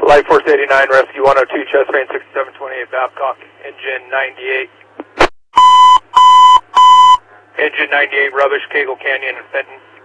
Life Force 89, Rescue 102, chest range 6728, Babcock, engine 98. Engine 98, Rubbish, Cagle Canyon, and Fenton.